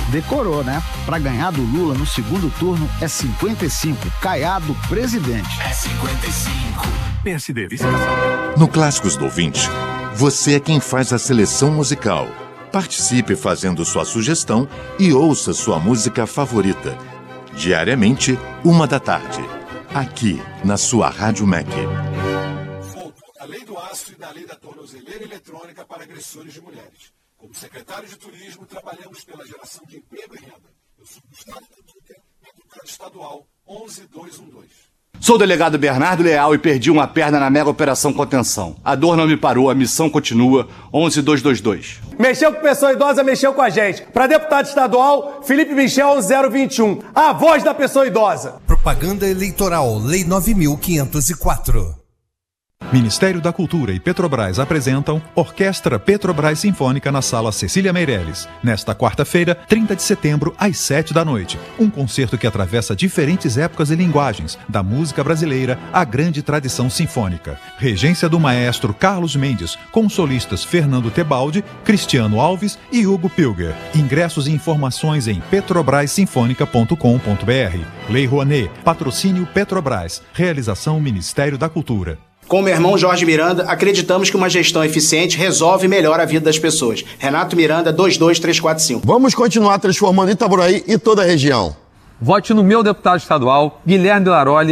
Decorou, né? Pra ganhar do Lula no segundo turno é 55. Caiado, presidente. É 55. PSD, vice-casal. No Clássicos do Ouvinte, você é quem faz a seleção musical. Participe fazendo sua sugestão e ouça sua música favorita. Diariamente, 13h, aqui na sua Rádio MEC. A lei do aço e da lei da tornozeleira eletrônica para agressores de mulheres. Como secretário de Turismo, trabalhamos pela geração de emprego e renda. Eu sou Gustavo Tutuca, deputado estadual 11212. Sou o delegado Bernardo Leal e perdi uma perna na mega operação contenção. A dor não me parou, a missão continua. 11222. Mexeu com pessoa idosa, mexeu com a gente. Para deputado estadual, Felipe Michel 021. A voz da pessoa idosa. Propaganda eleitoral, Lei 9.504. Ministério da Cultura e Petrobras apresentam Orquestra Petrobras Sinfônica na Sala Cecília Meirelles. Nesta quarta-feira, 30 de setembro, às 7h. Um concerto que atravessa diferentes épocas e linguagens, da música brasileira à grande tradição sinfônica. Regência do maestro Carlos Mendes, com solistas Fernando Tebaldi, Cristiano Alves e Hugo Pilger. Ingressos e informações em petrobrasinfonica.com.br. Lei Rouanet, patrocínio Petrobras, realização Ministério da Cultura. Com meu irmão Jorge Miranda, acreditamos que uma gestão eficiente resolve e melhora a vida das pessoas. Renato Miranda, 22345. Vamos continuar transformando Itaboraí e toda a região. Vote no meu deputado estadual, Guilherme de Laroli,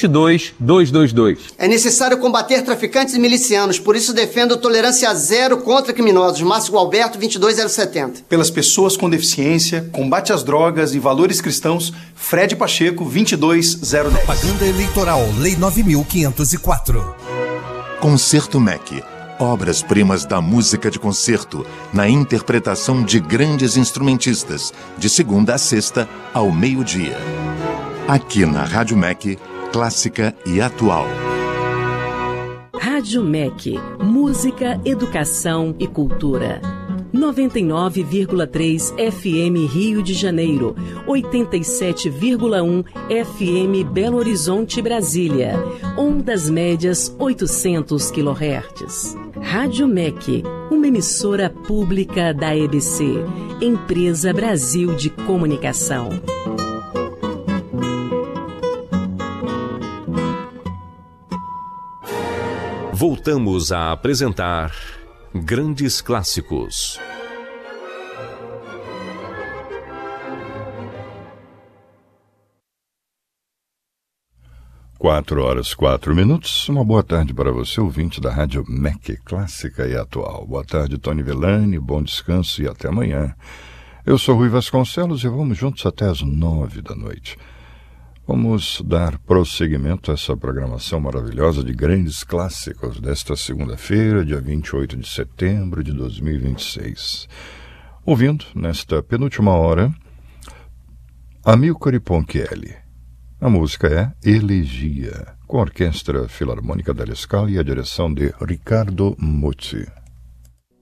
22222. É necessário combater traficantes e milicianos, por isso defendo tolerância zero contra criminosos. Márcio Gualberto, 22070. Pelas pessoas com deficiência, combate às drogas e valores cristãos, Fred Pacheco, 22010. Propaganda eleitoral, Lei 9.504. Concerto MEC. Obras-primas da música de concerto, na interpretação de grandes instrumentistas, de segunda a sexta, ao meio-dia. Aqui na Rádio MEC, clássica e atual. Rádio MEC, música, educação e cultura. 99,3 FM Rio de Janeiro, 87,1 FM Belo Horizonte, Brasília. Ondas médias 800 kHz. Rádio MEC, uma emissora pública da EBC, Empresa Brasil de Comunicação. Voltamos a apresentar Grandes Clássicos. Quatro horas, 4 minutos. Uma boa tarde para você, ouvinte da Rádio MEC, clássica e atual. Boa tarde, Tony Villani, bom descanso e até amanhã. Eu sou Rui Vasconcelos e vamos juntos até às 9h. Vamos dar prosseguimento a essa programação maravilhosa de grandes clássicos desta segunda-feira, dia 28 de setembro de 2026. Ouvindo, nesta penúltima hora, Amilcare Ponchielli. A música é Elegia, com a Orquestra Filarmônica della Scala e a direção de Riccardo Muti.